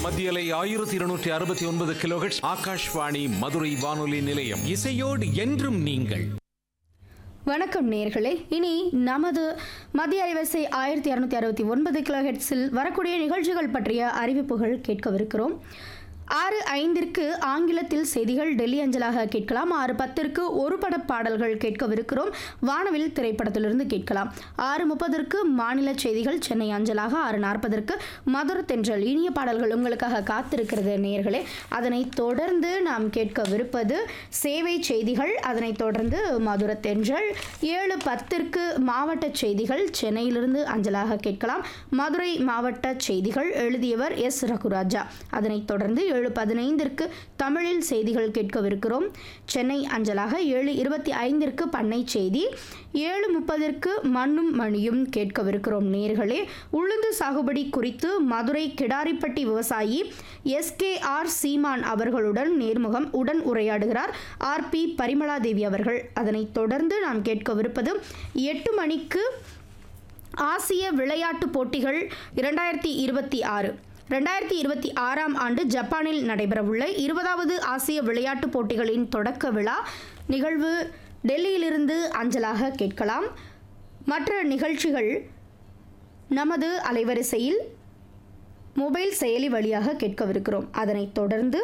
மத்திய அலை 1269 கிலோஹெர்ட்ஸ் ஆகாஷ்வாணி மதுரை வானொலி நிலையம். இசையோடு என்றும் நீங்கள். வணக்கம் நேயர்களே. இனி நமது மத்திய அலைவரிசை 1269 கிலோஹெர்ட்ஸில் வரக்கூடிய நிகழ்ச்சிகள் பற்றிய அறிவிப்புகள் கேட்கவிருக்கிறோம். 6:05 ஆங்கிலத்தில் செய்திகள் டெல்லி அஞ்சலாக கேட்கலாம். 6:10 ஒரு பட பாடல்கள் கேட்கவிருக்கிறோம். வானவில் திரைப்படத்திலிருந்து கேட்கலாம். 6:30 மாநில செய்திகள் சென்னை அஞ்சலாக. 6:40 மதுர தென்றல் இனிய பாடல்கள் உங்களுக்காக காத்திருக்கிறது நேயர்களே. அதனைத் தொடர்ந்து நாம் கேட்கவிருப்பது சேவை செய்திகள். அதனைத் தொடர்ந்து மதுர தென்றல். 7:10 மாவட்ட செய்திகள் சென்னையிலிருந்து அஞ்சலாக கேட்கலாம். மதுரை மாவட்ட செய்திகள் எழுதியவர் எஸ் ரகுராஜா. அதனைத் தொடர்ந்து 7:15 தமிழில் செய்திகள் கேட்கவிருக்கிறோம் சென்னை அஞ்சலாக. 7:25 பண்ணை செய்தி. 7:30 மண்ணும் மணியும் கேட்கவிருக்கிறோம் நேயர்களே. உளுந்து சாகுபடி குறித்து மதுரை கிடாரிப்பட்டி விவசாயி SKR சீமான் அவர்களுடன் நேர்முகம் உடன் உரையாடுகிறார் RP பரிமளாதேவி அவர்கள். அதனைத் தொடர்ந்து நாம் கேட்கவிருப்பது 8 மணிக்கு ஆசிய விளையாட்டுப் போட்டிகள் 2026. 2026ஆம் ஆண்டு ஜப்பானில் நடைபெறவுள்ள 20வது ஆசிய விளையாட்டுப் போட்டிகளின் தொடக்க விழா நிகழ்வு டெல்லியிலிருந்து அஞ்சலாக கேட்கலாம். மற்ற நிகழ்ச்சிகள் நமது அலைவரிசையில் மொபைல் செயலி வழியாக கேட்கவிருக்கிறோம். அதனைத் தொடர்ந்து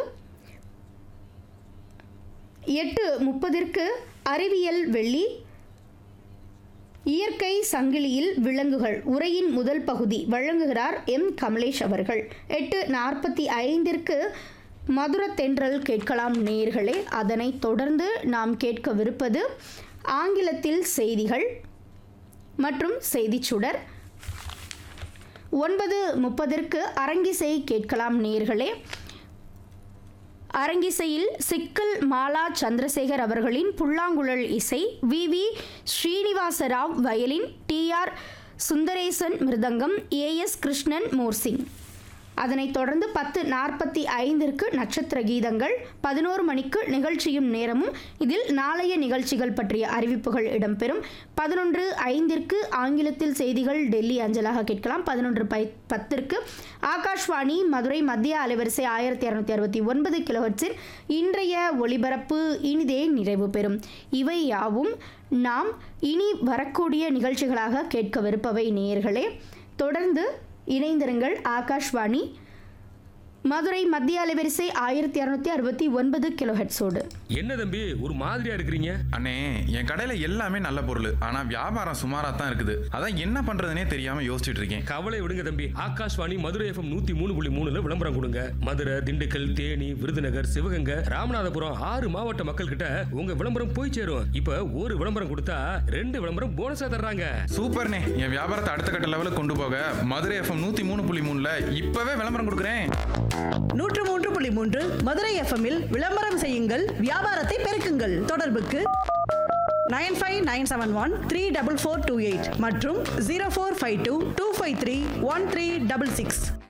8:30 அறிவியல் வெள்ளி. இயற்கை சங்கிலியில் விலங்குகள் உரையின் முதல் பகுதி வழங்குகிறார் M கமலேஷ் அவர்கள். 8:45 மதுர தென்றல் கேட்கலாம் நேயர்களே. அதனைத் தொடர்ந்து நாம் கேட்கவிருப்பது ஆங்கிலத்தில் செய்திகள் மற்றும் செய்திச் சுடர். 9:30 அரங்கிசை கேட்கலாம் நேயர்களே. அரங்கிசையில் சிக்கல் மாலா சந்திரசேகர் அவர்களின் புல்லாங்குழல் இசை, VV Srinivasarao violin, TR Sundaresan மிருதங்கம், AS கிருஷ்ணன் மோர்சிங். அதனைத் தொடர்ந்து 10:45 நட்சத்திர கீதங்கள். 11 மணிக்கு நிகழ்ச்சியும் நேரமும். இதில் நாளைய நிகழ்ச்சிகள் பற்றிய அறிவிப்புகள் இடம்பெறும். 11:05 ஆங்கிலத்தில் செய்திகள் டெல்லி அஞ்சலாக கேட்கலாம். 11:10 ஆகாஷ்வாணி மதுரை மத்திய அலைவரிசை 1269 கிலோஹெர்ட்ஸில் இன்றைய ஒளிபரப்பு இனிதே நிறைவு பெறும். இவை யாவும் நாம் இனி வரக்கூடிய நிகழ்ச்சிகளாக கேட்கவிருப்பவை நேயர்களே. தொடர்ந்து இணைந்திருங்கள் ஆகாஷ்வாணி மதுரை மத்திய அலைவரிசை 1269 கிலோஹெர்ட்ஸோடு. என்ன தம்பி ஒரு மாதிரியா இருக்கிறீங்க? அண்ணே, என் கடையில எல்லாமே நல்ல பொருள், ஆனா வியாபாரம் சுமாரா தான் இருக்குது. அதான் என்ன பண்றதுனே தெரியாம யோசிச்சுட்டு இருக்கேன். கவலை விடுங்க தம்பி, ஆகாஷ்வாணி மதுரை FM 103.3 விளம்பரம் கொடுங்க. மதுரை, திண்டுக்கல், தேனி, விருதுநகர், சிவகங்கை, ராமநாதபுரம் 6 மாவட்ட மக்கள் கிட்ட உங்க விளம்பரம் போய் சேரும். இப்ப ஒரு விளம்பரம் கொடுத்தா 2 விளம்பரம் போனஸா தர்றாங்க. சூப்பர்ண்ணே, என் வியாபாரத்தை அடுத்த கட்ட லெவலுக்கு கொண்டு போக மதுரை FM 103.3 இப்பவே விளம்பரம் கொடுக்குறேன். 103.3 மதுரை FM-இல் விளம்பரம் செய்யுங்கள், வியாபாரத்தை பெருக்குங்கள். தொடர்புக்கு 9597134428 மற்றும் 0452253136.